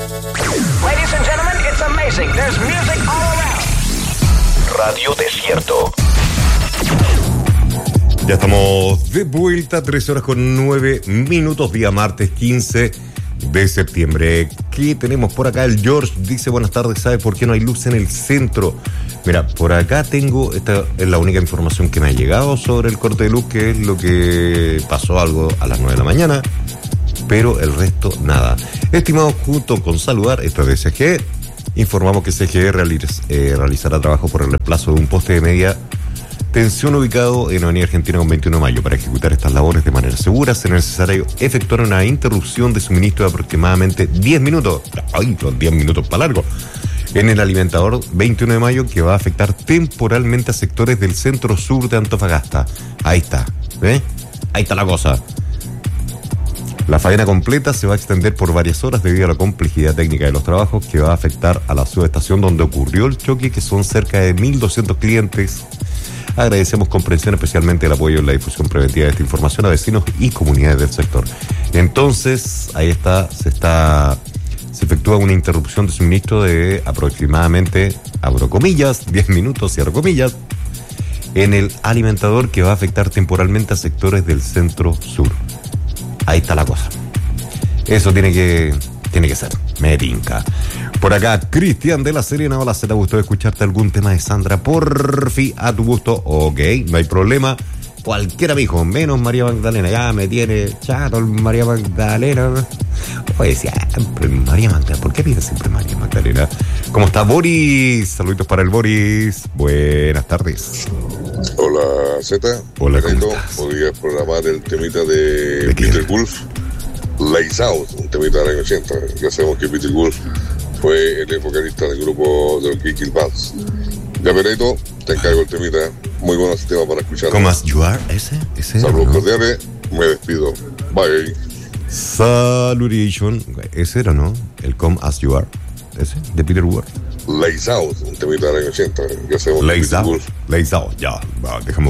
Ladies and gentlemen, it's amazing. There's music all around. Radio Desierto. Ya estamos de vuelta, 3:09, día martes 15 de septiembre. ¿Qué tenemos por acá? El George dice, buenas tardes, ¿sabe por qué no hay luz en el centro? Mira, por acá tengo, esta es la única información que me ha llegado sobre el corte de luz, que es lo que pasó algo a las 9 de la mañana, pero el resto nada. Estimados, junto con saludar, esto es de CGE, informamos que CGE realizará trabajo por el reemplazo de un poste de media tensión ubicado en Avenida Argentina con 21 de mayo. Para ejecutar estas labores de manera segura, será necesario efectuar una interrupción de suministro de aproximadamente 10 minutos. ¡Ay, los 10 minutos para largo! En el alimentador 21 de mayo, que va a afectar temporalmente a sectores del centro sur de Antofagasta. Ahí está, ¿eh? Ahí está la cosa. La faena completa se va a extender por varias horas debido a la complejidad técnica de los trabajos, que va a afectar a la subestación donde ocurrió el choque, que son cerca de 1.200 clientes. Agradecemos comprensión, especialmente el apoyo en la difusión preventiva de esta información a vecinos y comunidades del sector. Entonces, ahí está, se efectúa una interrupción de suministro de aproximadamente, abro comillas, 10 minutos, cierro comillas, en el alimentador, que va a afectar temporalmente a sectores del centro sur. Ahí está la cosa. Eso tiene que ser. Me tinca. Por acá, Cristian de La Serena. Hola, ¿se te gustó escucharte algún tema de Sandra? Por fin, a tu gusto. Ok, no hay problema. Cualquiera, mijo, menos María Magdalena. Ya me tiene chato el María Magdalena. Oye, siempre María Magdalena. ¿Por qué pides siempre María Magdalena? ¿Cómo está Boris? Saluditos para el Boris. Buenas tardes. Hola, Zeta. Hola, ¿cómo estás? ¿Podrías programar el temita de Peter Wolf? Lights Out, un temita del año 80. Ya sabemos que Peter Wolf fue el vocalista del grupo de los Kill Bands. Ya, Pereito, te encargo el temita. Muy buen tema para escuchar. ¿Cómo as you are? ¿Ese Saludos ¿no? cordiales, me despido. Bye. Salutation. Ese era, ¿no? El Come As You Are. Ese, de Peter Wolf. Lights Out, un temita del año 80. Ya sabemos que Lights Peter Out. Wolf. Lights Out, ya. Va, déjame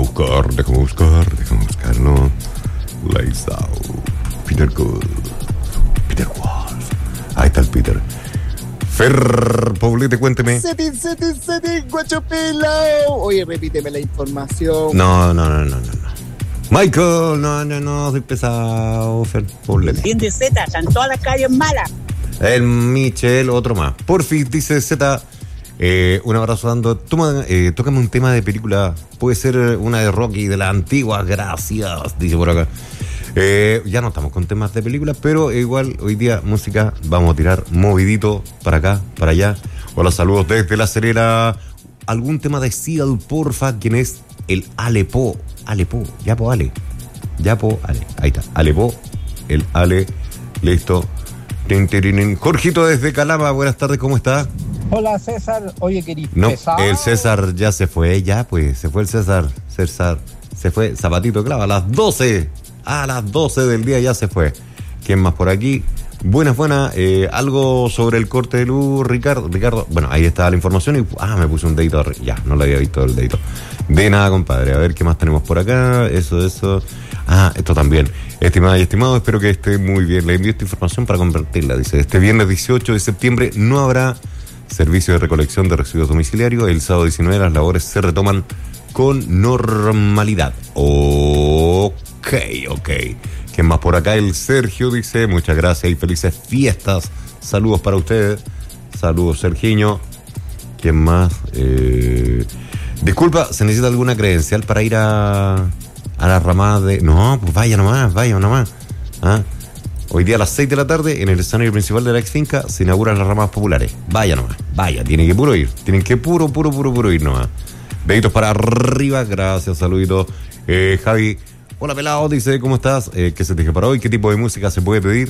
buscarlo. Lights Out. Peter Wolf. Ahí está el Peter. Fer, Poblete, cuénteme. Seti, guachopelo. Oye, repíteme la información. No. Michael, no, soy pesado, Fer, Poblete. Bien de Z, están todas las calles malas. El Michel, otro más. Porfis, dice Z, un abrazo dando. Tócame un tema de película. Puede ser una de Rocky, de la antigua, gracias, dice por acá. Ya no estamos con temas de películas, pero igual hoy día música vamos a tirar movidito para acá, para allá. Hola, saludos desde La Serena. ¿Algún tema de Seal, porfa? ¿Quién es? El Alepo. Yapo Ale. Ahí está. Alepo. El Ale. Listo. Jorgito desde Calama. Buenas tardes, ¿cómo está? Hola, César. Oye, querido. No, pesado. el César ya se fue, se fue el César. Se fue Zapatito Clava a las 12. A las 12 del día ya se fue. ¿Quién más por aquí? Buenas. Algo sobre el corte de luz, Ricardo. Bueno, ahí está la información y... me puse un dedito arriba. Ya, no lo había visto el dedito. De nada, compadre. A ver qué más tenemos por acá. Eso. Esto también. Estimada y estimado, espero que esté muy bien. Le envío esta información para compartirla. Dice, este viernes 18 de septiembre no habrá servicio de recolección de residuos domiciliarios. El sábado 19 las labores se retoman con normalidad. Ok. ¿Quién más por acá? El Sergio dice, muchas gracias y felices fiestas. Saludos para ustedes. Saludos, Sergiño. ¿Quién más? Disculpa, ¿se necesita alguna credencial para ir a la ramada de...? No, pues vaya nomás. Hoy día a las 6 de la tarde, en el escenario principal de la ex finca, se inauguran las ramadas populares. Vaya nomás, tienen que puro ir. Tienen que puro ir nomás. Besitos para arriba, gracias, saluditos. Javi, hola pelado, dice, ¿cómo estás? ¿Qué se te dije para hoy? ¿Qué tipo de música se puede pedir?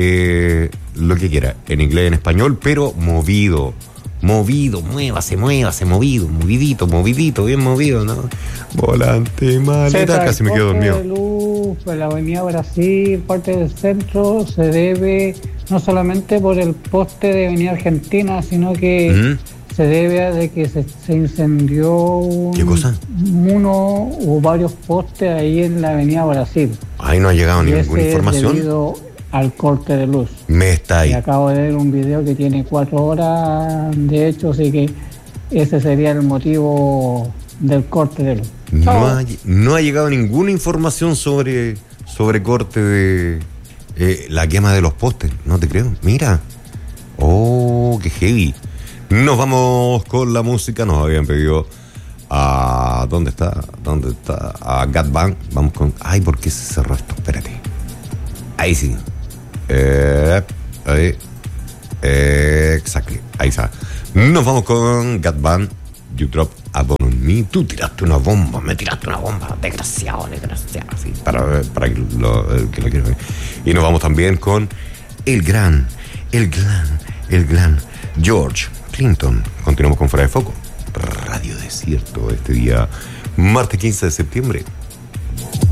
Lo que quiera, en inglés, en español, pero movido, muévase, movidito, bien movido, ¿no? Volante, maleta, casi me quedo dormido. De luz, pues la avenida Brasil, parte del centro, se debe no solamente por el poste de avenida Argentina, sino que se debe a de que se incendió ¿Qué cosa? uno o varios postes ahí en la avenida Brasil. Ahí no ha llegado Y ninguna ese información. debido al corte de luz. Me está ahí. Y acabo de ver un video que tiene 4 horas, de hecho, así que ese sería el motivo del corte de luz. No ha llegado ninguna información sobre corte de la quema de los postes, no te creo. Mira. Oh, qué heavy. Nos vamos con la música. Nos habían pedido a... ¿Dónde está? A Gat Band. Vamos con... Ay, ¿por qué se cerró esto? Espérate. Ahí sí. Ahí. Exacto. Ahí está. Nos vamos con Gat Band. You drop a bomb on me. Tú tiraste una bomba. Me tiraste una bomba. Desgraciado. Sí, para que lo quiero ver. Y nos vamos también con el gran George Clinton. Continuamos con Fuera de Foco. Radio Desierto. Este día, martes 15 de septiembre.